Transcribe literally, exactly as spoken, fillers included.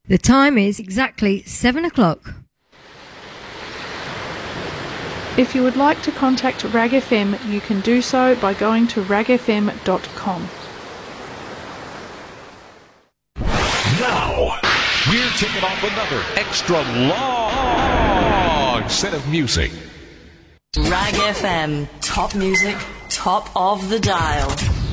The time is exactly seven o'clock. If you would like to contact Rag F M, you can do so by going to rag f m dot com. Now, we're kicking off another extra long set of music. Rag F M, top music, top of the dial.